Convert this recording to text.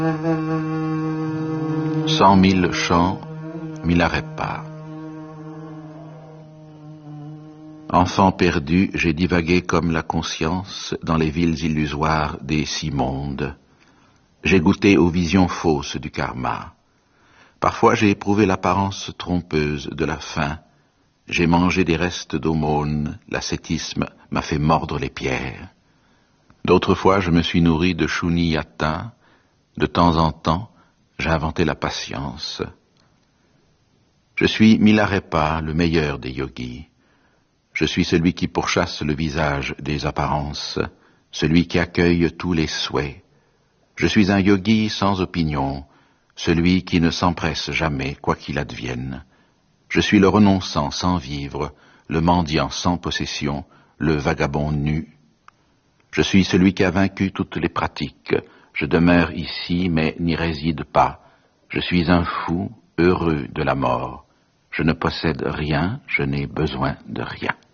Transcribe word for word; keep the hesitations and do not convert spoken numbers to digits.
Cent mille chants, Milarepa. Enfant perdu, j'ai divagué comme la conscience dans les villes illusoires des six mondes. J'ai goûté aux visions fausses du karma. Parfois j'ai éprouvé l'apparence trompeuse de la faim. J'ai mangé des restes d'aumône, l'ascétisme m'a fait mordre les pierres. D'autres fois je me suis nourri de shunyata. De temps en temps, j'ai inventé la patience. Je suis Milarepa, le meilleur des yogis. Je suis celui qui pourchasse le visage des apparences, celui qui accueille tous les souhaits. Je suis un yogi sans opinion, celui qui ne s'empresse jamais, quoi qu'il advienne. Je suis le renonçant sans vivre, le mendiant sans possession, le vagabond nu. Je suis celui qui a vaincu toutes les pratiques. Je demeure ici, mais n'y réside pas. Je suis un fou, heureux de la mort. Je ne possède rien, je n'ai besoin de rien.